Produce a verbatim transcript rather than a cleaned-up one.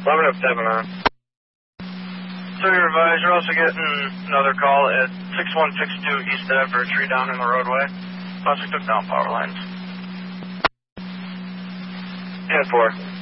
eleven up seven on. So you're advised, you're also getting another call at six one six two East Ave for a tree down in the roadway. Possibly took down power lines. ten four.